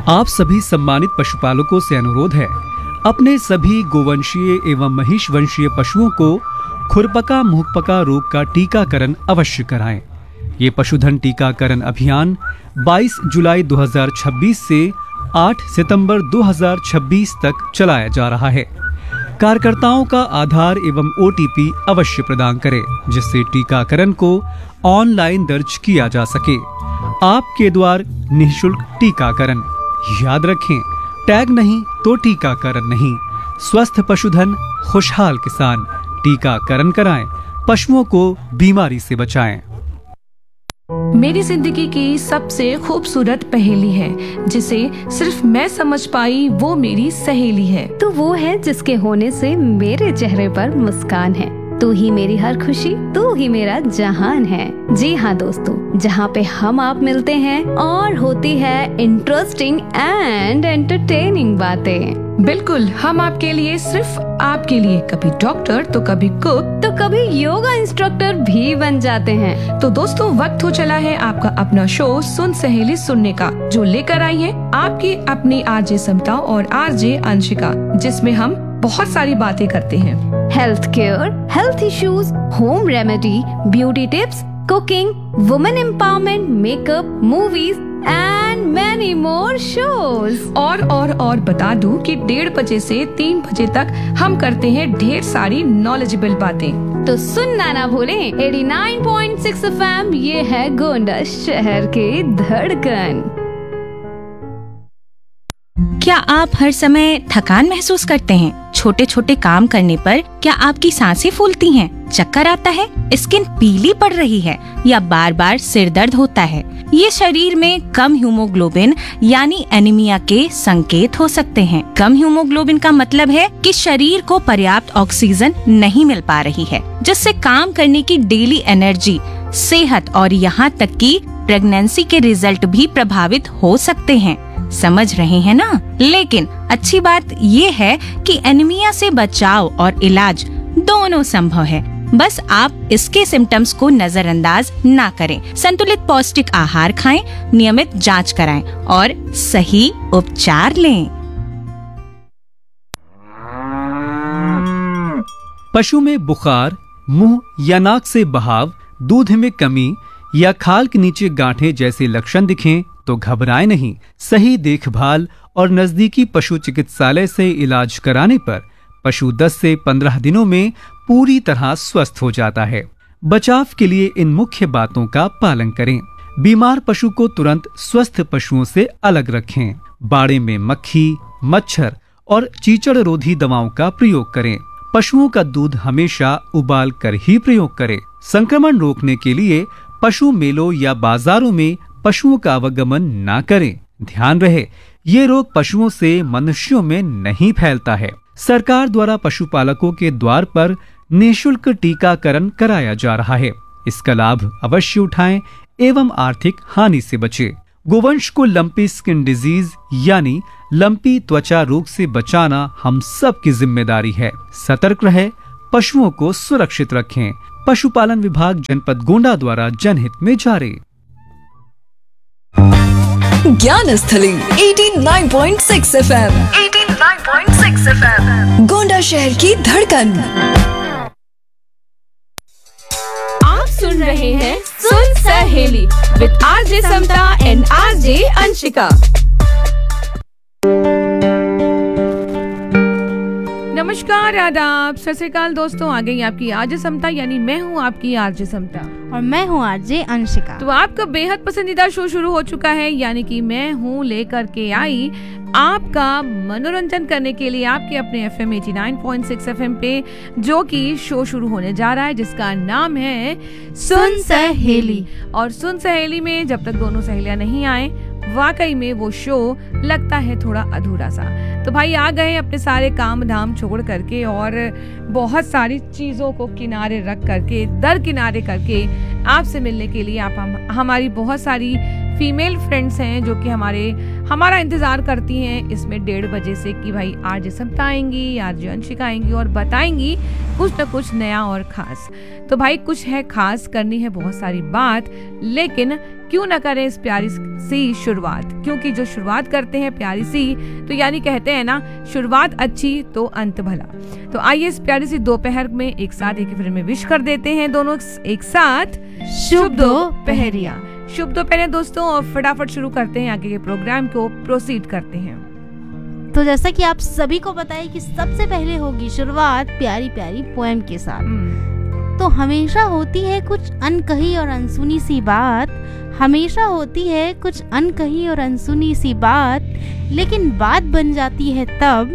आप सभी सम्मानित पशुपालकों से अनुरोध है, अपने सभी गोवंशीय एवं महिष वंशीय पशुओं को खुरपका मुहपका रोग का टीकाकरण अवश्य कराएं। ये पशुधन टीकाकरण अभियान 22 जुलाई 2026 से 8 सितंबर 2026 तक चलाया जा रहा है। कार्यकर्ताओं का आधार एवं OTP अवश्य प्रदान करें, जिससे टीकाकरण को ऑनलाइन दर्ज किया जा सके। आपके द्वार निःशुल्क टीकाकरण। याद रखें, टैग नहीं तो टीकाकरण नहीं। स्वस्थ पशुधन, खुशहाल किसान। टीकाकरण कराएं, पशुओं को बीमारी से बचाएं। मेरी जिंदगी की सबसे खूबसूरत पहेली है, जिसे सिर्फ मैं समझ पाई वो मेरी सहेली है। तो वो है जिसके होने से मेरे चेहरे पर मुस्कान है। तू ही मेरी हर खुशी, तू ही मेरा जहान है। जी हाँ दोस्तों, जहाँ पे हम आप मिलते हैं और होती है इंटरेस्टिंग एंड एंटरटेनिंग बातें। बिल्कुल, हम आपके लिए, सिर्फ आपके लिए, कभी डॉक्टर तो कभी कुक तो कभी योगा इंस्ट्रक्टर भी बन जाते हैं। तो दोस्तों, वक्त हो चला है आपका अपना शो सुन सहेली सुनने का, जो लेकर आई है आपकी अपनी RJ समता और RJ अंशिका, जिसमें हम बहुत सारी बातें करते हैं। Health care, health issues, home remedy, beauty tips, cooking, women empowerment, makeup, movies and many more shows. और बता दूं कि 1:30 बजे से 3 बजे तक हम करते हैं ढेर सारी नॉलेजेबल बातें। तो सुनना ना भूलें 89.6 FM, ये है गोंडा शहर की धड़कन। क्या आप हर समय थकान महसूस करते हैं? छोटे छोटे काम करने पर क्या आपकी सांसें फूलती हैं? चक्कर आता है, स्किन पीली पड़ रही है या बार बार सिर दर्द होता है? ये शरीर में कम हीमोग्लोबिन यानी एनीमिया के संकेत हो सकते हैं। कम हीमोग्लोबिन का मतलब है कि शरीर को पर्याप्त ऑक्सीजन नहीं मिल पा रही है, जिससे काम करने की डेली एनर्जी, सेहत और यहाँ तक कि प्रेगनेंसी के रिजल्ट भी प्रभावित हो सकते हैं। समझ रहे हैं ना? लेकिन अच्छी बात ये है कि एनीमिया से बचाव और इलाज दोनों संभव है। बस आप इसके सिम्टम्स को नजरअंदाज ना करें। संतुलित पौष्टिक आहार खाएं, नियमित जांच कराएं और सही उपचार लें। पशु में बुखार, मुंह या नाक से बहाव, दूध में कमी या खाल के नीचे गांठें जैसे लक्षण दिखें तो घबराएं नहीं। सही देखभाल और नजदीकी पशु चिकित्सालय से इलाज कराने पर पशु 10 से 15 दिनों में पूरी तरह स्वस्थ हो जाता है। बचाव के लिए इन मुख्य बातों का पालन करें। बीमार पशु को तुरंत स्वस्थ पशुओं से अलग रखें। बाड़े में मक्खी, मच्छर और चीचड़ रोधी दवाओं का प्रयोग करें। पशुओं का दूध हमेशा उबाल कर ही प्रयोग करें। संक्रमण रोकने के लिए पशु मेलों या बाजारों में पशुओं का आवागमन न करें। ध्यान रहे, ये रोग पशुओं से मनुष्यों में नहीं फैलता है। सरकार द्वारा पशुपालकों के द्वार पर निःशुल्क टीकाकरण कराया जा रहा है। इसका लाभ अवश्य उठाएं एवं आर्थिक हानि से बचें। गोवंश को लंपी स्किन डिजीज यानी लंपी त्वचा रोग से बचाना हम सब की जिम्मेदारी है। सतर्क रहे, पशुओं को सुरक्षित रखें। पशुपालन विभाग जनपद गोंडा द्वारा जनहित में जारी। ज्ञान स्थली 89.6 FM, 89.6 FM, गोंडा शहर की धड़कन। आप सुन रहे हैं सुन सहेली with RJ Samta and RJ Anshika. नमस्कार, आदाब, सत श्री अकाल दोस्तों। आ गई आपकी RJ समता, यानी मैं हूँ आपकी RJ समता और मैं हूँ RJ अंशिका। तो आपका बेहद पसंदीदा शो शुरू हो चुका है, यानी कि मैं हूँ लेकर के आई आपका मनोरंजन करने के लिए आपके अपने FM 89.6 FM पे, जो कि शो शुरू होने जा रहा है, जिसका नाम है सुन सहेली। और सुन सहेली में जब तक दोनों सहेलियां नहीं आए, वाकई में वो शो लगता है थोड़ा अधूरा सा। तो भाई आ गए अपने सारे काम धाम छोड़ करके और बहुत सारी चीज़ों को किनारे रख करके, दरकिनारे करके आपसे मिलने के लिए। आप हमारी बहुत सारी फीमेल फ्रेंड्स हैं जो कि हमारा इंतजार करती हैं इसमें 1:30 बजे से कि भाई आज सप्ता आएंगी, आज अंशिका आएंगी और बताएंगी कुछ न कुछ नया और खास। तो भाई कुछ है खास, करनी है बहुत सारी बात, लेकिन क्यों ना करें इस प्यारी सी शुरुआत, क्योंकि जो शुरुआत करते हैं प्यारी सी तो यानी कहते हैं ना, शुरुआत अच्छी तो अंत भला। तो आइए इस प्यारी सी दोपहर में एक साथ एक फिर में विश कर देते हैं दोनों एक साथ। शुभ दोपहरिया। शुभ दोपहर दोस्तों, और फटाफट शुरू करते हैं आगे के प्रोग्राम को, प्रोसीड करते हैं। तो जैसा कि आप सभी को पता है कि सबसे पहले होगी शुरुआत प्यारी प्यारी पोएम के साथ। तो हमेशा होती है कुछ अनकही और अनसुनी सी बात, हमेशा होती है कुछ अनकही और अनसुनी सी बात, लेकिन बात बन जाती है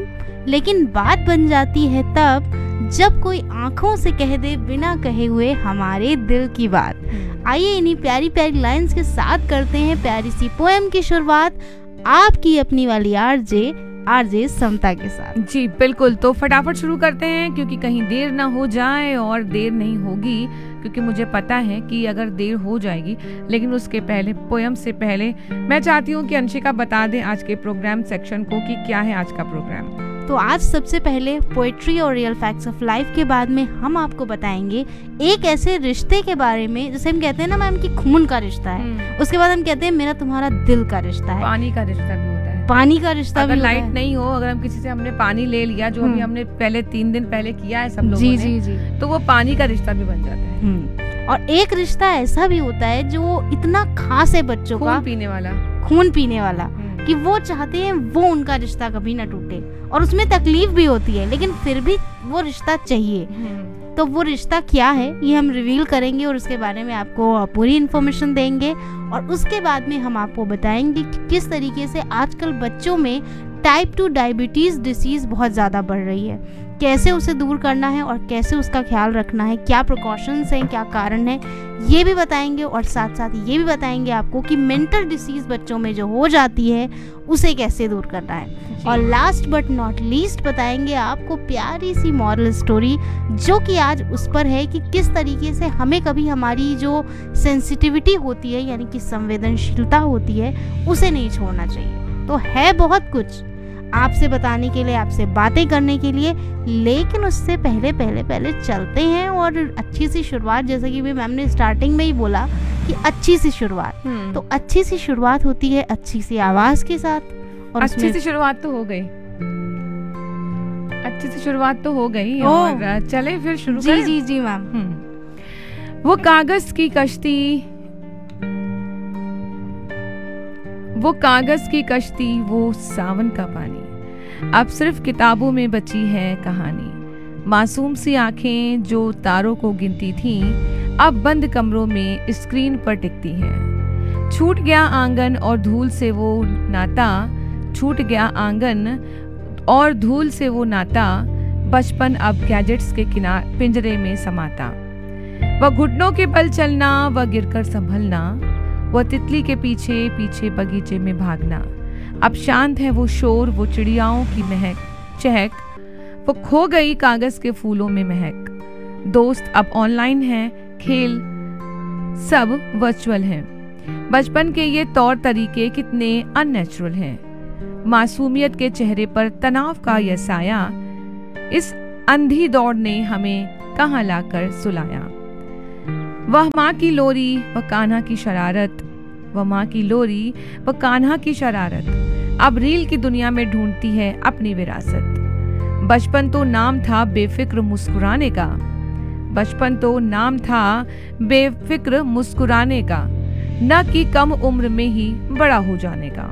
तब जब कोई आंखों से कह दे बिना कहे हुए हमारे दिल की बात। आइए इन्हीं प्यारी प्यारी लाइंस के साथ करते हैं प्यारी सी पोएम की शुरुआत, आपकी अपनी वाली आरजे समता के साथ। जी बिल्कुल, तो फटाफट शुरू करते हैं क्योंकि कहीं देर ना हो जाए, और देर नहीं होगी क्योंकि मुझे पता है कि अगर देर हो जाएगी, लेकिन उसके पहले पोएम से पहले मैं चाहती हूँ कि अंशिका बता दें आज के प्रोग्राम सेक्शन को कि क्या है आज का प्रोग्राम। तो आज सबसे पहले पोएट्री और रियल फैक्ट्स ऑफ लाइफ के बाद में हम आपको बताएंगे एक ऐसे रिश्ते के बारे में, जैसे हम कहते हैं ना मैम कि खून का रिश्ता है, उसके बाद हम कहते हैं मेरा तुम्हारा दिल का रिश्ता है, पानी का रिश्ता भी होता है, पानी का रिश्ता अगर भी लाइट नहीं हो, अगर हम किसी से हमने पानी ले लिया जो अभी हमने पहले 3 दिन पहले किया है सब लोगों ने, जी तो वो पानी का रिश्ता भी बन जाता है। और एक रिश्ता ऐसा भी होता है जो इतना खास है बच्चों का, खून पीने वाला कि वो चाहते हैं वो उनका रिश्ता कभी ना टूटे, और उसमें तकलीफ भी होती है लेकिन फिर भी वो रिश्ता चाहिए। तो वो रिश्ता क्या है ये हम रिवील करेंगे और उसके बारे में आपको पूरी इन्फॉर्मेशन देंगे, और उसके बाद में हम आपको बताएंगे कि किस तरीके से आजकल बच्चों में टाइप 2 डायबिटीज़ डिसीज़ बहुत ज़्यादा बढ़ रही है, कैसे उसे दूर करना है और कैसे उसका ख्याल रखना है, क्या प्रिकॉशंस हैं, क्या कारण है, ये भी बताएंगे। और साथ साथ ये भी बताएंगे आपको कि मेंटल डिसीज़ बच्चों में जो हो जाती है उसे कैसे दूर करना है। और लास्ट बट नॉट लीस्ट बताएंगे आपको प्यारी सी मॉरल स्टोरी जो कि आज उस पर है कि किस तरीके से हमें कभी हमारी जो सेंसिटिविटी होती है यानी कि संवेदनशीलता होती है उसे नहीं छोड़ना चाहिए। तो है बहुत कुछ आपसे बताने के लिए, आपसे बातें करने के लिए, लेकिन उससे पहले चलते हैं और अच्छी सी शुरुआत, जैसा कि भी मैम ने स्टार्टिंग में ही बोला कि अच्छी सी शुरुआत, तो अच्छी सी शुरुआत होती है अच्छी सी आवाज के साथ। और अच्छी सी शुरुआत तो हो गई, अच्छी सी शुरुआत तो हो गई, और चले फिर शुरू करें। जी मैम। वो कागज की कश्ती, वो सावन का पानी, अब सिर्फ किताबों में बची है कहानी। मासूम सी आंखें जो तारों को गिनती थीं, अब बंद कमरों में स्क्रीन पर टिकती हैं। छूट गया आंगन और धूल से वो नाता, बचपन अब गैजेट्स के पिंजरे में समाता। वह घुटनों के बल चलना, वह गिरकर संभलना, वह तितली के पीछे पीछे बगीचे में भागना। अब शांत है वो शोर, वो चिड़ियाओं की चहक, वो खो गई कागज के फूलों में महक। दोस्त अब ऑनलाइन हैं, खेल सब वर्चुअल हैं। बचपन के ये तौर तरीके कितने अननेचुरल हैं। मासूमियत के चेहरे पर तनाव का यह साया, इस अंधी दौड़ ने हमें कहाँ लाकर सुलाया। वह माँ की लोरी, वह कान्हा की शरारत, अब रील की दुनिया में ढूंढती है अपनी विरासत। बचपन तो नाम था बेफिक्र मुस्कुराने का, न कि कम उम्र में ही बड़ा हो जाने का।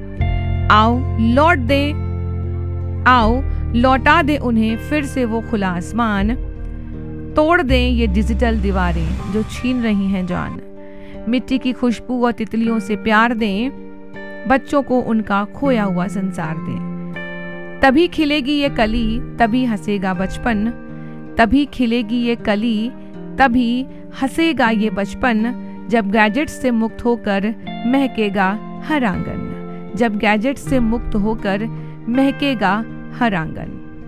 आओ लौटा दे उन्हें फिर से वो खुला आसमान, तोड़ दें ये डिजिटल दीवारें जो छीन रही हैं जान। मिट्टी की खुशबू और तितलियों से प्यार दें, बच्चों को उनका खोया हुआ संसार दें। तभी खिलेगी ये कली, तभी हंसेगा बचपन, तभी खिलेगी ये कली, तभी हंसेगा ये बचपन, जब गैजेट से मुक्त होकर महकेगा हर आंगन, जब गैजेट से मुक्त होकर महकेगा हर आंगन।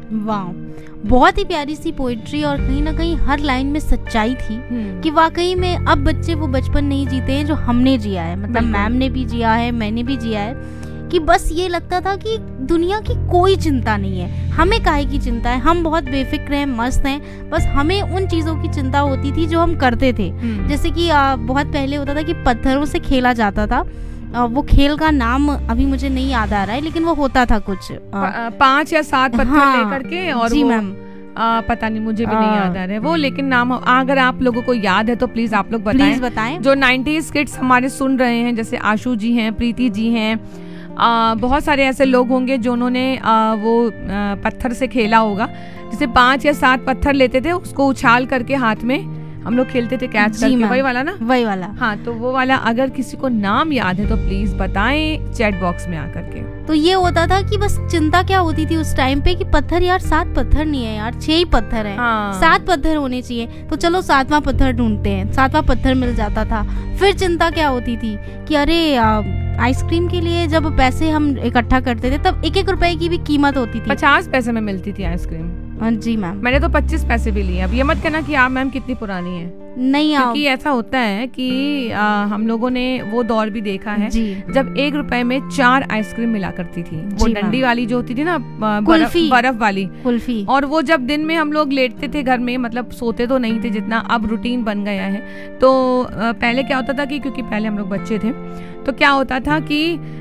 वाह, बहुत ही प्यारी सी पोइट्री और कहीं ना कहीं हर लाइन में सच्चाई थी कि वाकई में अब बच्चे वो बचपन नहीं जीते हैं जो हमने जिया है, मतलब मैम ने भी जिया है, मैंने भी जिया है, कि बस ये लगता था कि दुनिया की कोई चिंता नहीं है, हमें काहे की चिंता है, हम बहुत बेफिक्र हैं, मस्त हैं, बस हमें उन चीज़ों की चिंता होती थी जो हम करते थे। जैसे कि बहुत पहले होता था कि पत्थरों से खेला जाता था, वो खेल का नाम अभी मुझे नहीं याद आ रहा है, लेकिन वो होता था कुछ 5 या 7 पत्थर लेकर के, और जी मैम पता नहीं, मुझे भी नहीं याद आ रहा है वो, लेकिन नाम अगर आप लोगों को याद है तो प्लीज आप लोग बताएं। जो 90s किड्स हमारे सुन रहे हैं, जैसे आशु जी हैं, प्रीति जी हैं, बहुत सारे ऐसे लोग होंगे जो उन्होंने वो पत्थर से खेला होगा, जैसे 5 या 7 पत्थर लेते थे, उसको उछाल करके हाथ में हम लोग खेलते थे कैच करके, वही वाला ना? वही वाला। हाँ, तो वो वाला अगर किसी को नाम याद है तो प्लीज बताएं चैट बॉक्स में आकर के। तो ये होता था कि बस चिंता क्या होती थी उस टाइम पे कि पत्थर यार 7 पत्थर नहीं है यार, 6 ही पत्थर है, 7 पत्थर होने चाहिए, तो चलो 7वां पत्थर ढूंढते हैं, 7वां पत्थर मिल जाता था। फिर चिंता क्या होती थी कि अरे आइसक्रीम के लिए जब पैसे हम इकट्ठा करते थे तब 1-1 रुपए की भी कीमत होती थी, 50 पैसे में मिलती थी आइसक्रीम। जी मैम, मैंने तो 25 पैसे भी लिए। अब ये मत कहना कि आप मैम कितनी पुरानी है, नहीं, क्योंकि ऐसा होता है कि हम लोगों ने वो दौर भी देखा है जब 1 रुपए में 4 आइसक्रीम मिला करती थी, वो डंडी वाली जो होती थी ना, बर्फ वाली कुल्फी, और वो जब दिन में हम लोग लेटते थे घर में, मतलब सोते तो नहीं थे जितना अब रूटीन बन गया है, तो पहले क्या होता था कि क्योंकि पहले हम लोग बच्चे थे, तो क्या होता था कि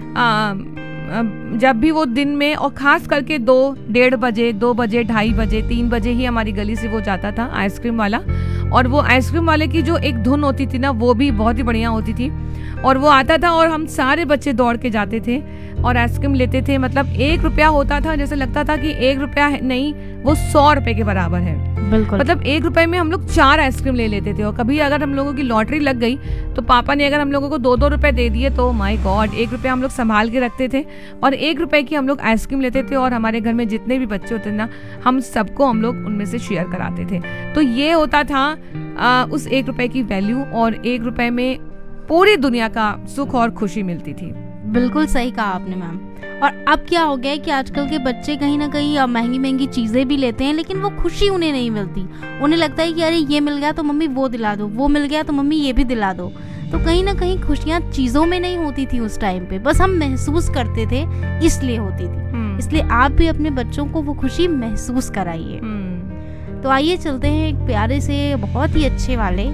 जब भी वो दिन में, और खास करके 2-1:30 बजे, 2 बजे, 2:30 बजे, 3 बजे ही हमारी गली से वो जाता था आइसक्रीम वाला, और वो आइसक्रीम वाले की जो एक धुन होती थी ना, वो भी बहुत ही बढ़िया होती थी, और वो आता था और हम सारे बच्चे दौड़ के जाते थे और आइसक्रीम लेते थे। मतलब 1 रुपया होता था, जैसे लगता था कि 1 रुपया नहीं, वो 100 रुपए के बराबर है। बिल्कुल, मतलब 1 रुपए में हम लोग 4 आइसक्रीम ले लेते थे, और कभी अगर हम लोगों की लॉटरी लग गई तो पापा ने अगर हम लोगों को 2-2 रुपए दे दिए तो माय गॉड, 1 रुपया हम लोग संभाल के रखते थे, और 1 रुपए की हम लोग आइसक्रीम लेते थे, और हमारे घर में जितने भी बच्चे होते थे ना, हम सबको हम लोग उनमें से शेयर कराते थे। तो ये होता था उस 1 रुपए की वैल्यू, और 1 रुपए में पूरी दुनिया का सुख और खुशी मिलती थी। बिल्कुल सही कहा आपने मैम। और अब क्या हो गया है कि आजकल के बच्चे कहीं ना कहीं महंगी महंगी चीजें भी लेते हैं, लेकिन वो खुशी उन्हें नहीं मिलती। उन्हें लगता है कि अरे ये मिल गया तो मम्मी वो दिला दो, वो मिल गया तो मम्मी ये भी दिला दो। तो कहीं ना कहीं खुशियाँ चीजों में नहीं होती थी उस टाइम पे, बस हम महसूस करते थे इसलिए होती थी। इसलिए आप भी अपने बच्चों को वो खुशी महसूस कराइए। तो आइए चलते हैं एक प्यारे से, बहुत ही अच्छे वाले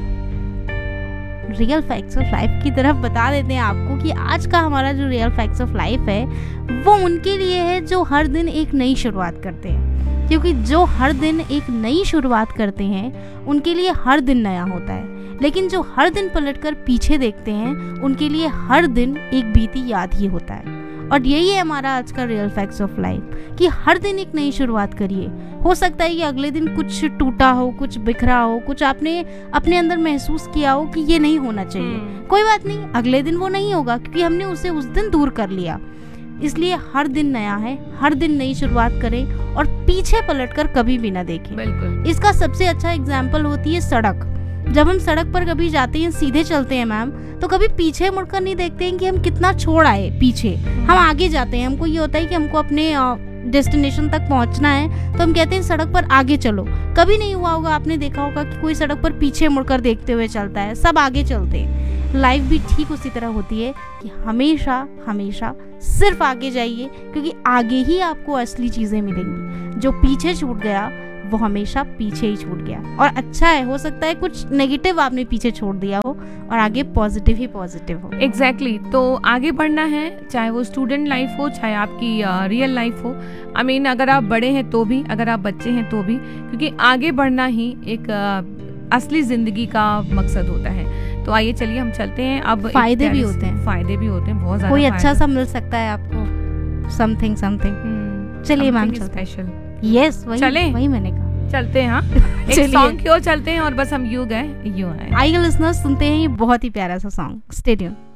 रियल फैक्ट्स ऑफ लाइफ की तरफ। बता देते हैं आपको कि आज का हमारा जो रियल फैक्ट्स ऑफ लाइफ है वो उनके लिए है जो हर दिन एक नई शुरुआत करते हैं, क्योंकि जो हर दिन एक नई शुरुआत करते हैं उनके लिए हर दिन नया होता है, लेकिन जो हर दिन पलटकर पीछे देखते हैं उनके लिए हर दिन एक बीती याद ही होता है। और यही है हमारा आज का रियल फैक्ट्स ऑफ लाइफ कि हर दिन एक नई शुरुआत करिए। हो सकता है कि अगले दिन कुछ टूटा हो, कुछ बिखरा हो, कुछ आपने अपने अंदर महसूस किया हो कि ये नहीं होना चाहिए, कोई बात नहीं, अगले दिन वो नहीं होगा क्योंकि हमने उसे उस दिन दूर कर लिया। इसलिए हर दिन नया है, हर दिन नई शुरुआत करें और पीछे पलटकर कभी भी ना देखें। बिल्कुल, इसका सबसे अच्छा एग्जाम्पल होती है सड़क। जब हम सड़क पर कभी जाते हैं, सीधे चलते हैं मैम, तो कभी पीछे मुड़कर नहीं देखते हैं कि हम कितना छोड़ आए पीछे, हम आगे जाते हैं। हमको ये होता है कि हमको अपने डेस्टिनेशन तक पहुंचना है, तो हम कहते हैं सड़क पर आगे चलो। कभी नहीं हुआ होगा, आपने देखा होगा कि कोई सड़क पर पीछे मुड़कर देखते हुए चलता है, सब आगे चलते हैं। लाइफ भी ठीक उसी तरह होती है कि हमेशा हमेशा सिर्फ आगे जाइए, क्योंकि आगे ही आपको असली चीजें मिलेंगी। जो पीछे छूट गया वो हमेशा पीछे ही छूट गया। और अच्छा है, हो सकता है कुछ नेगेटिव आपने पीछे छोड़ दिया हो और आगे पॉजिटिव ही पॉजिटिव हो। एग्जैक्टली, तो आगे बढ़ना है, चाहे वो स्टूडेंट लाइफ हो, चाहे आपकी रियल लाइफ हो। आई मीन अगर आप बड़े हैं तो भी, अगर आप बच्चे हैं तो भी, क्योंकि आगे बढ़ना ही एक असली जिंदगी का मकसद होता है। तो आइए चलिए हम चलते हैं। अब फायदे भी होते हैं, फायदे भी होते हैं बहुत ज्यादा। कोई अच्छा सा मिल सकता है आपको, समथिंग समथिंग। चलिए मैम, स्पेशल। यस, वही मैंने कहा। चलते हैं, हाँ, एक सॉन्ग की ओर चलते हैं और बस हम यूं गए यूं आए। आइए लिसनर्स, सुनते हैं ये बहुत ही प्यारा सा सॉन्ग। Stay tuned.